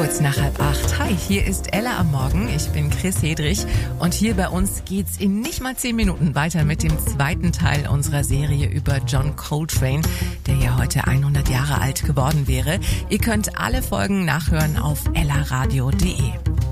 Kurz nach 7:30. Hi, hier ist Ella am Morgen. Ich bin Chris Hedrich und hier bei uns geht's in nicht mal 10 Minuten weiter mit dem zweiten Teil unserer Serie über John Coltrane, der ja heute 100 Jahre alt geworden wäre. Ihr könnt alle Folgen nachhören auf ellaradio.de.